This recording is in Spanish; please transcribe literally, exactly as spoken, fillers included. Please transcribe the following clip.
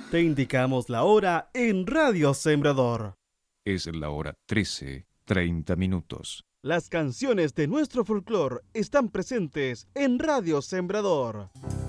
Te indicamos la hora en Radio Sembrador. Es la hora trece, treinta minutos. Las canciones de nuestro folclore están presentes en Radio Sembrador.